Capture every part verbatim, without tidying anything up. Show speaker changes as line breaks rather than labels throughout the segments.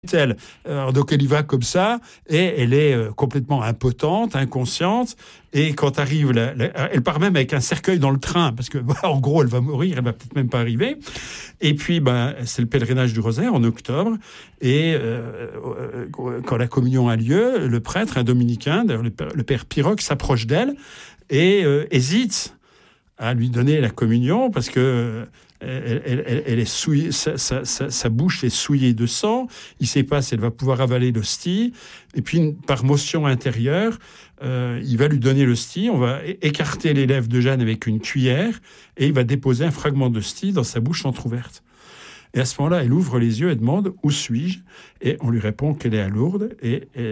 elle. Alors, donc elle y va comme ça, et elle est euh, complètement impotente, inconsciente, et quand arrive, la, la, elle part même avec un cercueil dans le train, parce que bah, en gros elle va mourir, elle va peut-être même pas arriver. Et puis ben, c'est le pèlerinage du rosaire en octobre, et euh, euh, quand la communion a lieu, le prêtre, un dominicain, d'ailleurs le père, le père Piroc, s'approche d'elle et euh, hésite à lui donner la communion, parce que Elle, elle, elle est souillée, sa, sa, sa, sa bouche est souillée de sang. Il ne sait pas si elle va pouvoir avaler l'hostie. Et puis, par motion intérieure, euh, il va lui donner l'hostie. On va écarter les lèvres de Jeanne avec une cuillère et il va déposer un fragment d'hostie dans sa bouche entrouverte. Et à ce moment-là, elle ouvre les yeux et demande « Où suis-je ?» Et on lui répond qu'elle est à Lourdes et, et,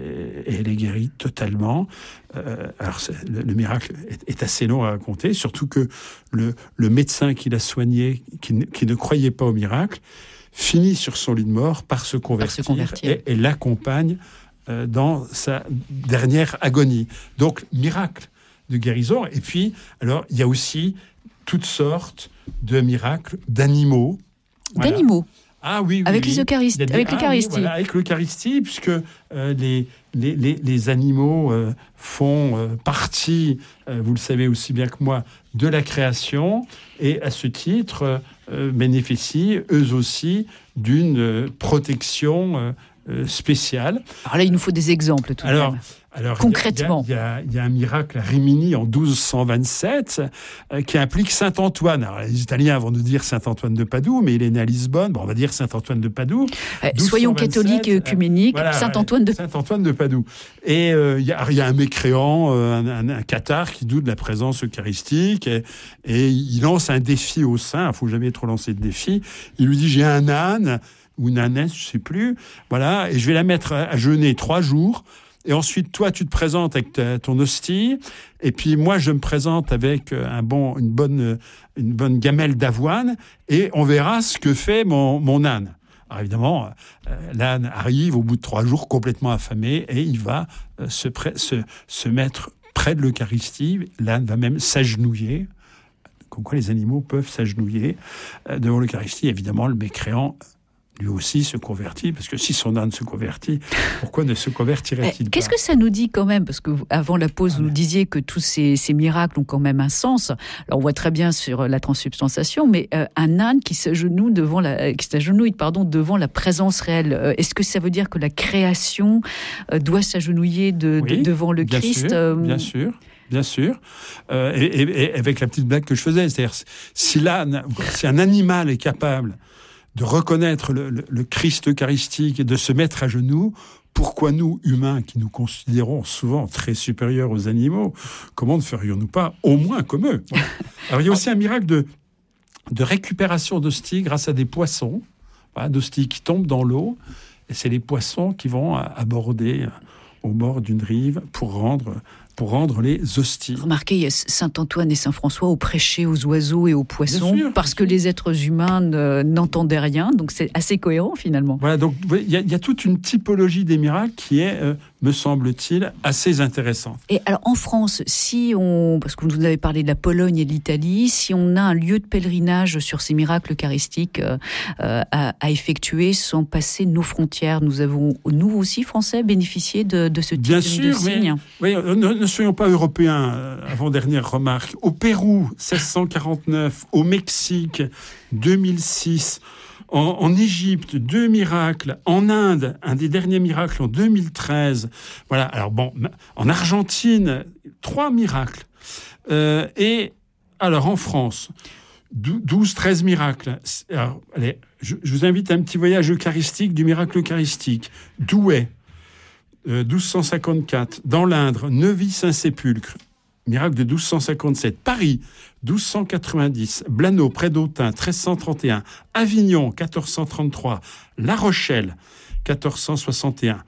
et elle est guérie totalement. Euh, alors, le, le miracle est, est assez long à raconter, surtout que le, le médecin qui l'a soignée, qui, qui ne croyait pas au miracle, finit sur son lit de mort par se convertir, par se convertir. et, et l'accompagne euh, dans sa dernière agonie. Donc, miracle de guérison. Et puis, alors, il y a aussi toutes sortes de miracles d'animaux.
Voilà. D'animaux.
Ah oui, oui
avec
oui.
l'Eucharistie.
Des...
Avec
ah,
l'Eucharistie.
Oui, voilà, avec l'Eucharistie, puisque euh, les, les, les, les animaux euh, font euh, partie, euh, vous le savez aussi bien que moi, de la création, et à ce titre euh, bénéficient eux aussi d'une euh, protection euh, spéciale.
Alors là, il nous faut des exemples tout de
Alors,
même.
Alors,
concrètement,
il y, y, y a un miracle à Rimini en douze cent vingt-sept euh, qui implique saint Antoine. Alors, les Italiens vont nous dire saint Antoine de Padoue, mais il est né à Lisbonne. Bon, on va dire saint Antoine de Padoue.
Euh, soyons catholiques et œcuméniques. Euh, voilà, saint Antoine de
saint Antoine de Padoue. Et il euh, y, y a un mécréant, euh, un, un, un cathare qui doute de la présence eucharistique et, et il lance un défi au saint. Il ne faut jamais trop lancer de défi. Il lui dit j'ai un âne ou une ânesse, je ne sais plus. Voilà, et je vais la mettre à, à jeûner trois jours. Et ensuite, toi, tu te présentes avec ta, ton hostie, et puis moi, je me présente avec un bon, une, bonne, une bonne gamelle d'avoine, et on verra ce que fait mon, mon âne. Alors évidemment, euh, l'âne arrive au bout de trois jours complètement affamé, et il va euh, se, pré- se, se mettre près de l'Eucharistie. L'âne va même s'agenouiller, comme quoi les animaux peuvent s'agenouiller euh, devant l'Eucharistie. Évidemment, le mécréant lui aussi se convertit, parce que si son âne se convertit, pourquoi ne se convertirait-il pas ?
Qu'est-ce que ça nous dit quand même ? Parce que avant la pause, vous nous disiez que tous ces, ces miracles ont quand même un sens. Alors on voit très bien sur la transsubstantiation, mais euh, un âne qui s'agenouille devant la, qui s'agenouille, pardon, devant la présence réelle. Euh, est-ce que ça veut dire que la création euh, doit s'agenouiller de, oui, de, devant le
bien
Christ ?
sûr,
euh...
Bien sûr. Bien sûr, euh, et, et, et avec la petite blague que je faisais, c'est-à-dire si l'âne, si un animal est capable de reconnaître le, le, le Christ eucharistique et de se mettre à genoux, pourquoi nous, humains, qui nous considérons souvent très supérieurs aux animaux, comment ne ferions-nous pas au moins comme eux ? Voilà. Alors il y a aussi un miracle de, de récupération d'hostie grâce à des poissons, voilà, d'hostie qui tombent dans l'eau, et c'est les poissons qui vont aborder au bord d'une rive pour rendre... pour rendre les hosties.
Remarquez, il y a saint Antoine et saint François au prêcher aux oiseaux et aux poissons,
sûr,
parce que les êtres humains ne, n'entendaient rien, donc c'est assez cohérent finalement.
Voilà, donc il y, y a toute une typologie des miracles qui est, euh, me semble-t-il, assez intéressante.
Et alors en France, si on, parce que vous nous avez parlé de la Pologne et de l'Italie, si on a un lieu de pèlerinage sur ces miracles eucharistiques euh, à, à effectuer sans passer nos frontières, nous avons, nous aussi Français, bénéficié de, de ce type
Bien
de,
sûr,
de signe.
Mais, oui, ne, ne soyons pas européens, euh, avant-dernière remarque. Au Pérou, seize cent quarante-neuf, au Mexique, deux mille six, en, en Égypte, deux miracles, en Inde, un des derniers miracles en deux mille treize. Voilà, alors bon, en Argentine, trois miracles. Euh, et alors en France, douze treize miracles. Alors, allez, je, je vous invite à un petit voyage eucharistique du miracle eucharistique. Douai. Euh, douze cent cinquante-quatre, dans l'Indre, Neuvy-Saint-Sépulcre, miracle de douze cent cinquante-sept, Paris, douze cent quatre-vingt-dix, Blanneau, près d'Autun, treize cent trente et un, Avignon, quatorze cent trente-trois, La Rochelle, quatorze cent soixante et un,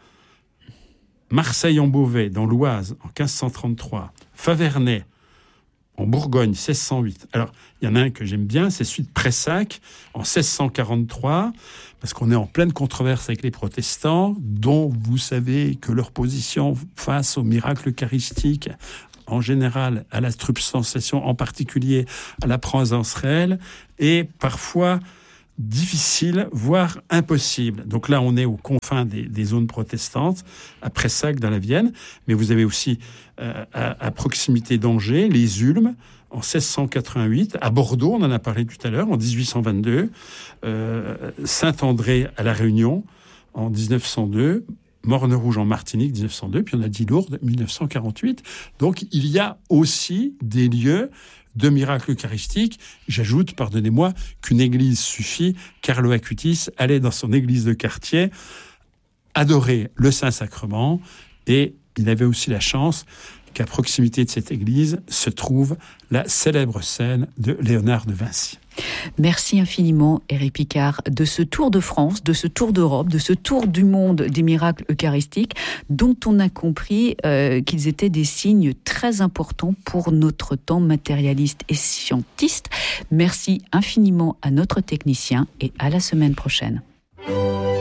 Marseille-en-Beauvais, dans l'Oise, en quinze cent trente-trois, Faverney, en Bourgogne, seize cent huit. Alors, il y en a un que j'aime bien, c'est celui de Pressac, en seize cent quarante-trois, parce qu'on est en pleine controverse avec les protestants, dont vous savez que leur position face au miracle eucharistique, en général à la substantiation, en particulier à la présence réelle, est parfois difficile, voire impossible. Donc là, on est aux confins des, des zones protestantes, à Pressac, dans la Vienne, mais vous avez aussi euh, à, à proximité d'Angers, les Ulmes, en seize cent quatre-vingt-huit, à Bordeaux, on en a parlé tout à l'heure, en dix-huit cent vingt-deux, euh, Saint-André à La Réunion, en dix-neuf cent deux, Morne-Rouge en Martinique, dix-neuf cent deux, puis on a dit Lourdes, dix-neuf cent quarante-huit. Donc il y a aussi des lieux de miracles eucharistiques. J'ajoute, pardonnez-moi, qu'une église suffit. Carlo Acutis allait dans son église de quartier adorer le Saint-Sacrement, et il avait aussi la chance qu'à proximité de cette église se trouve la célèbre scène de Léonard de Vinci.
Merci infiniment, Éric Picard, de ce tour de France, de ce tour d'Europe, de ce tour du monde des miracles eucharistiques, dont on a compris euh, qu'ils étaient des signes très importants pour notre temps matérialiste et scientiste. Merci infiniment à notre technicien et à la semaine prochaine.